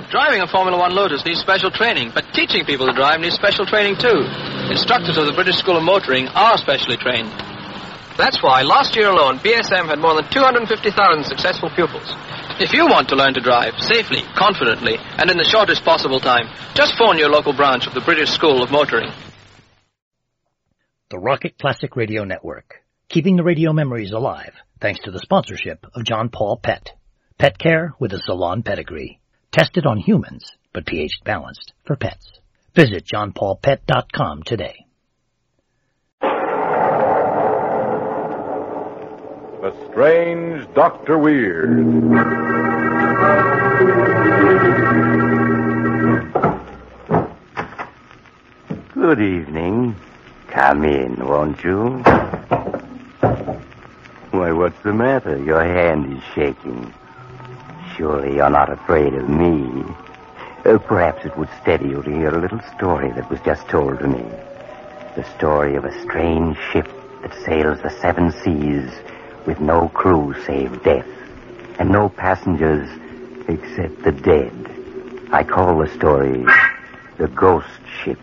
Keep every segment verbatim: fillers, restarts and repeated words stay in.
Driving a Formula One Lotus needs special training, but teaching people to drive needs special training too. Instructors of the British School of Motoring are specially trained. That's why last year alone, B S M had more than two hundred fifty thousand successful pupils. If you want to learn to drive safely, confidently, and in the shortest possible time, just phone your local branch of the British School of Motoring. The Rocket Classic Radio Network, keeping the radio memories alive, thanks to the sponsorship of John Paul Pet. Pet care with a salon pedigree. Tested on humans, but pH balanced for pets. Visit john paul pet dot com today. The Strange Doctor Weird. Good evening. Come in, won't you? Why, what's the matter? Your hand is shaking. Surely you're not afraid of me. Uh, perhaps it would steady you to hear a little story that was just told to me. The story of a strange ship that sails the seven seas with no crew save death, and no passengers except the dead. I call the story The Ghost Ship.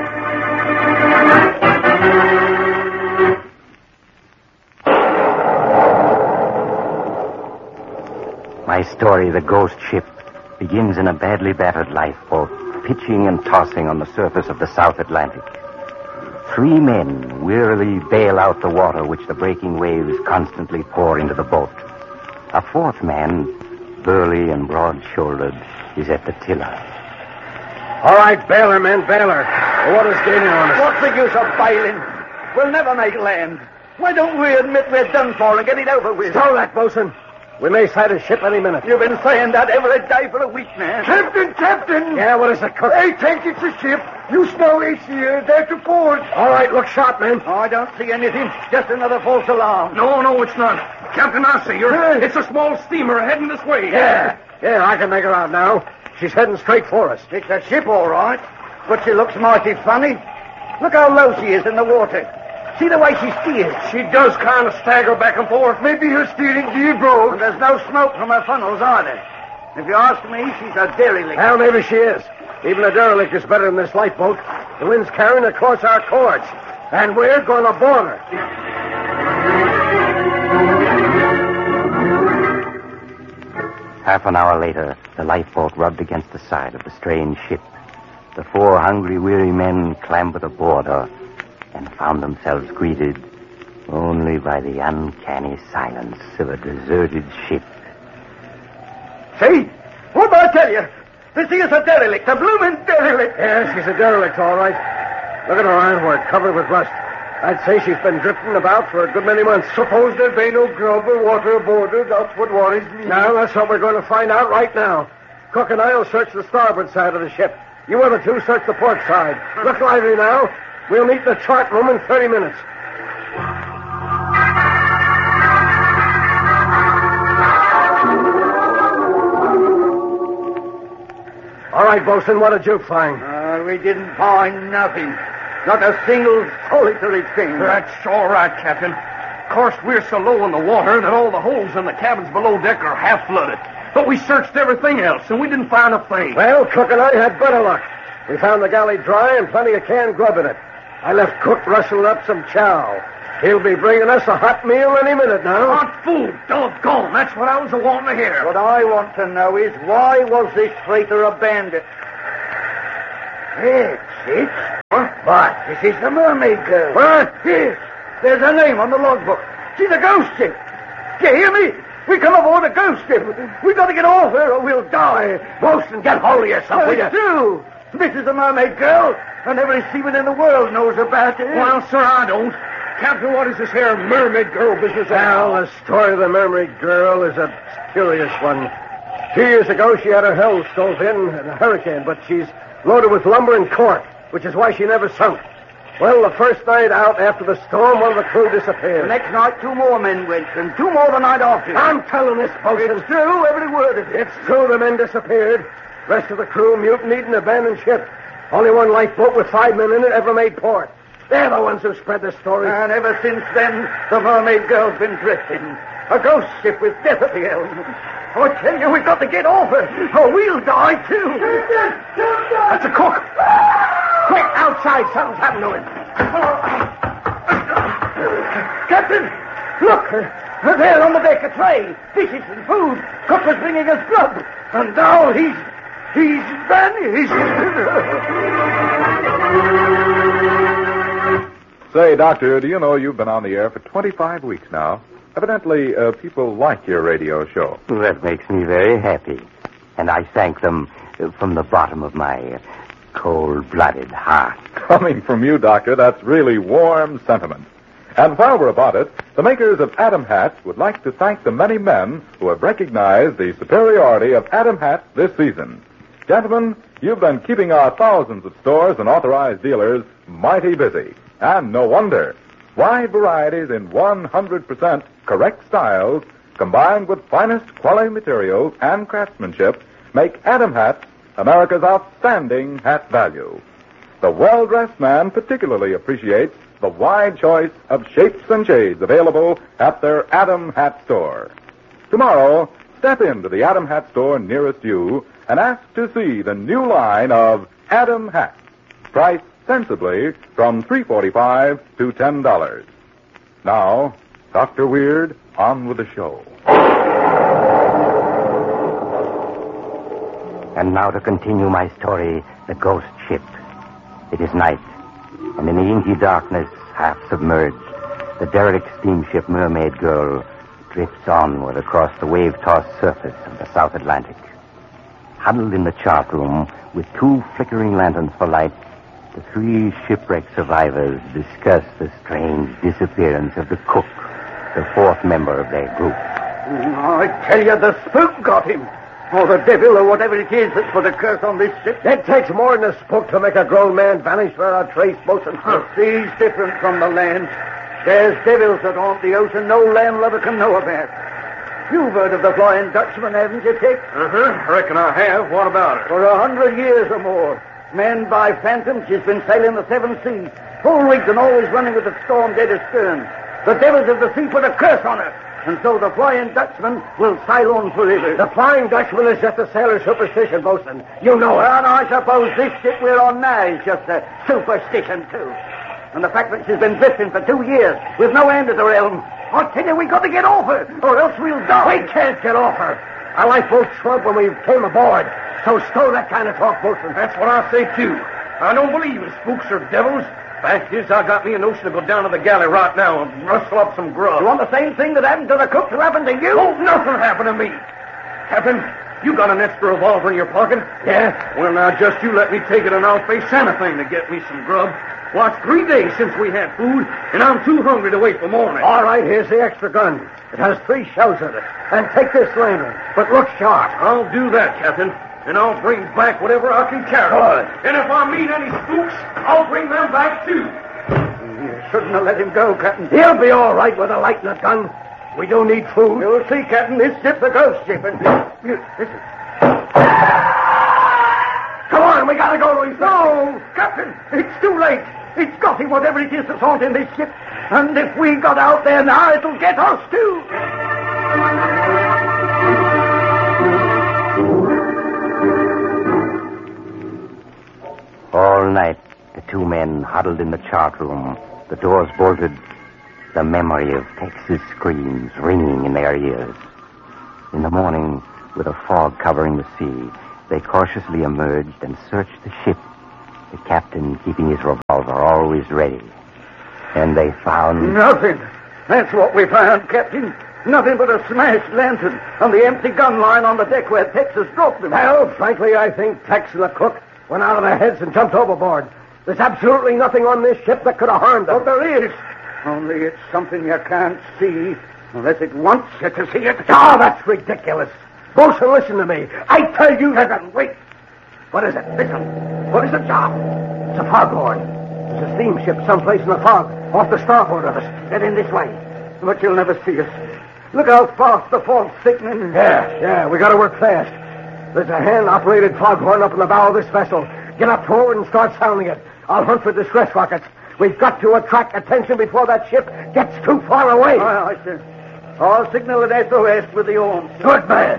My story, The Ghost Ship, begins in a badly battered lifeboat, pitching and tossing on the surface of the South Atlantic. Three men wearily bail out the water which the breaking waves constantly pour into the boat. A fourth man, burly and broad-shouldered, is at the tiller. All right, bailer, men, bailer. The water's gaining on us. What's the use of bailing? We'll never make land. Why don't we admit we're done for and get it over with? Stow that, bosun. We may sight a ship any minute. You've been saying that every day for a week now. Captain, Captain! Yeah, what is it, Cook? I think it's a ship. You smell it's here. There to port. All right, look sharp, men. Oh, I don't see anything. Just another false alarm. No, no, it's not. Captain, I see her. It's a small steamer heading this way. Yeah, yeah, I can make her out now. She's heading straight for us. It's a ship, all right. But she looks mighty funny. Look how low she is in the water. See the way she steers. She does kind of stagger back and forth. Maybe her steering gear broke. And there's no smoke from her funnels either. If you ask me, she's a derelict. Well, maybe she is. Even a derelict is better than this lifeboat. The wind's carrying across our cords. And we're going to board her. Half an hour later, the lifeboat rubbed against the side of the strange ship. The four hungry, weary men clambered aboard her and found themselves greeted only by the uncanny silence of a deserted ship. See? What did I tell you? This is a derelict, a blooming derelict. Yeah, she's a derelict, all right. Look at her ironwork covered with rust. I'd say she's been drifting about for a good many months. Suppose there be no grub or water aboard her. That's what worries me. Now, that's what we're going to find out right now. Cook and I will search the starboard side of the ship. You other two search the port side. Look lively now. We'll meet in the chart room in thirty minutes. All right, Bosun, what did you find? Uh, we didn't find nothing. Not a single solitary thing. That's all right, Captain. Of course, we're so low in the water that all the holes in the cabins below deck are half flooded. But we searched everything else, and we didn't find a thing. Well, Cook and I had better luck. We found the galley dry and plenty of canned grub in it. I left Cook rustling up some chow. He'll be bringing us a hot meal any minute now. Hot food? Doggone. That's what I was wanting to hear. What I want to know is, why was this freighter abandoned? Yes, it's... What? What? This is the Mermaid Girl. What? Yes. There's her name on the logbook. She's a ghost ship. Do you hear me? We come aboard a ghost ship. We've got to get off her or we'll die. Bosun, get hold of yourself, will you? do. This is the Mermaid Girl, and every seaman in the world knows about her. Well, sir, I don't. Captain, what is this here Mermaid Girl business? Well, the story of the Mermaid Girl is a curious one. Two years ago, she had her hull stove in in a hurricane, but she's loaded with lumber and cork, which is why she never sunk. Well, the first night out after the storm, one of the crew disappeared. The next night, two more men went, and two more the night after. I'm telling this, Bosun. It's true, every word of it. It's true, the men disappeared. Rest of the crew mutinied and abandoned ship. Only one lifeboat with five men in it ever made port. They're the ones who spread the story. And ever since then, the Mermaid Girl's been drifting. A ghost ship with death at the helm. I tell you, we've got to get off her, or we'll die, too. That's a cook. Quick, outside. Something's happened to him. Captain, look. Uh, there on the deck, a tray. Dishes and food. Cook was bringing us grub. And now he's... he's vanished. Say, Doctor, do you know you've been on the air for twenty-five weeks now? Evidently, uh, people like your radio show. That makes me very happy. And I thank them uh, from the bottom of my uh, cold-blooded heart. Coming from you, Doctor, that's really warm sentiment. And while we're about it, the makers of Adam hats would like to thank the many men who have recognized the superiority of Adam hats this season. Gentlemen, you've been keeping our thousands of stores and authorized dealers mighty busy. And no wonder. Wide varieties in one hundred percent correct styles, combined with finest quality materials and craftsmanship, make Adam hats America's outstanding hat value. The well-dressed man particularly appreciates the wide choice of shapes and shades available at their Adam Hat Store. Tomorrow, step into the Adam Hat Store nearest you and ask to see the new line of Adam hats, priced sensibly from three dollars and forty-five cents to ten dollars. Now, Doctor Weird, on with the show. And now to continue my story, The Ghost Ship. It is night, and in the inky darkness, half submerged, the derelict steamship Mermaid Girl drifts onward across the wave-tossed surface of the South Atlantic. Huddled in the chart room with two flickering lanterns for light, the three shipwreck survivors discuss the strange disappearance of the cook, the fourth member of their group. I tell you, the spook got him. Or the devil, or whatever it is that's put a curse on this ship. It takes more than a spook to make a grown man vanish for a trace, bosun. The sea's different from the land. There's devils that haunt the ocean no landlubber can know about. You've heard of the Flying Dutchman, haven't you, Dick? Uh-huh. I reckon I have. What about it? For a hundred years or more, manned by phantoms, she's been sailing the seven seas, full rigged and always running with the storm dead astern. The devils of the sea put a curse on her, and so the Flying Dutchman will sail on forever. The Flying Dutchman is just a sailor's superstition, bosun. You know it. And I suppose this ship we're on now is just a superstition, too. And the fact that she's been drifting for two years with no end at her helm, I tell you, we got to get off her, or else we'll die. We can't get off her. Our lifeboat shrunk when we came aboard. So stow that kind of talk, bosun. That's what I say, too. I don't believe in spooks or devils. Fact is, I got me a notion to go down to the galley right now and rustle up some grub. You want the same thing that happened to the cook to happen to you? Oh, nothing happened to me. Captain, you got an extra revolver in your pocket? Yeah? Well, now, just you let me take it and I'll face anything to get me some grub. Well, it's three days since we had food, and I'm too hungry to wait for morning. All right, here's the extra gun. It has three shells in it. And take this lantern, but look sharp. I'll do that, Captain. And I'll bring back whatever I can carry. Good. And if I meet any spooks, I'll bring them back, too. You shouldn't have let him go, Captain. He'll be all right with a light and a gun. We don't need food. You'll see, Captain. This ship's a ghost ship. And... Listen. Come on, we gotta go to his... No, Captain, it's too late. It's got him, whatever it is that's haunting this ship. And if we got out there now, it'll get us, too. All night, the two men huddled in the chart room, the doors bolted, the memory of Tex's screams ringing in their ears. In the morning, with a fog covering the sea, they cautiously emerged and searched the ship, the captain keeping his revolver always ready. And they found... Nothing. That's what we found, Captain. Nothing but a smashed lantern and the empty gun line on the deck where Tex has dropped them. Well, frankly, I think Tex and the cook went out of their heads and jumped overboard. There's absolutely nothing on this ship that could have harmed them. But there is. Only it's something you can't see unless it wants you to see it. Oh, that's ridiculous. Bosun, listen to me. I tell you... Listen, wait. What is it? Listen. What is it, John? It's a foghorn. There's a steamship someplace in the fog, off the starboard of us. Get in this way. But you'll never see us. Look how fast the fog's thickening. Yeah, yeah, we gotta work fast. There's a hand-operated foghorn up in the bow of this vessel. Get up forward and start sounding it. I'll hunt for distress rockets. We've got to attract attention before that ship gets too far away. Aye, aye, sir. I'll signal at S O S with the arms. Good man.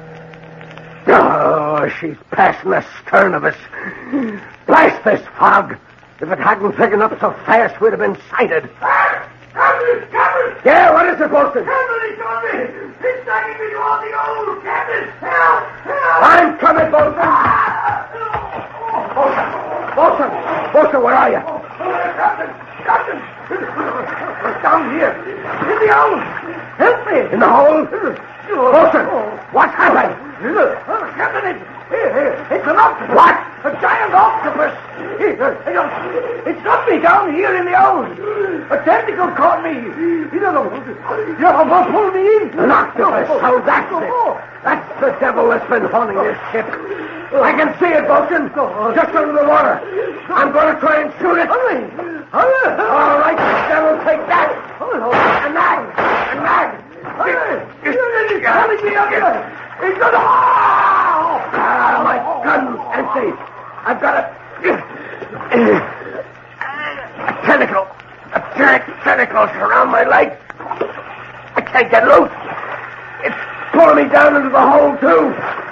Oh, she's passing the stern of us. Blast this fog. If it hadn't taken up so fast, we'd have been sighted. Captain! Captain! Yeah, what is it, Bolton? Captain, he's on me! He's dragging me toward the old! Captain! Help! Help! I'm coming, Bolton. Bolton! Bolton! Bolton, where are you? Oh, Captain! Captain! Down here! In the hole! Help me! In the hole? Bolton! What's happened? Oh, Captain, it's, it's an octopus! What? A giant octopus! It, it got me down here in the hole! A tentacle caught me! You know, you know, pulled me in! An octopus! So that's it! That's the devil that's been haunting this ship! I can see it, Bolton! Just under the water! I'm going to try and shoot it! Hurry! Hurry! All right, devil, take that! And that! And that! He's calling me up here! He's gonna... Ah, my gun's empty! I've got a... a tentacle! A giant tentacles around my leg! I can't get loose! It's pulling me down into the hole, too!